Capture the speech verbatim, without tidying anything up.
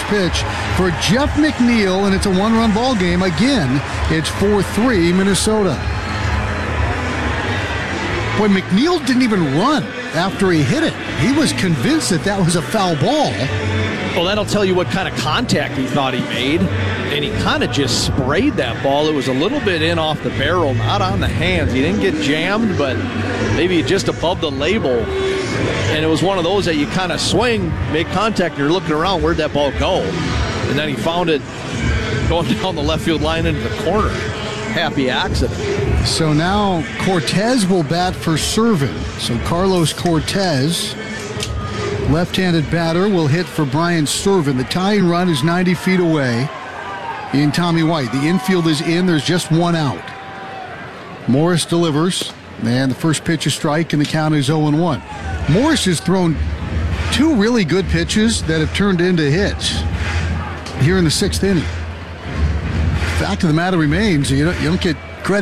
pitch for Jeff McNeil, and it's a one-run ball game. Again, it's four three Minnesota. Boy, McNeil didn't even run after he hit it. He was convinced that that was a foul ball. Well, that'll tell you what kind of contact he thought he made. And he kind of just sprayed that ball. It was a little bit in off the barrel, not on the hands. He didn't get jammed, but maybe just above the label. And it was one of those that you kind of swing, make contact, and you're looking around, where'd that ball go? And then he found it going down the left field line into the corner. Happy accident. So now Cortez will bat for Servin. So Carlos Cortez, left-handed batter, will hit for Brian Servin. The tying run is ninety feet away in Tommy White. The infield is in. There's just one out. Morris delivers, and the first pitch is strike, and the count is oh and one. Morris has thrown two really good pitches that have turned into hits here in the sixth inning. Fact of the matter remains, you don't, you don't get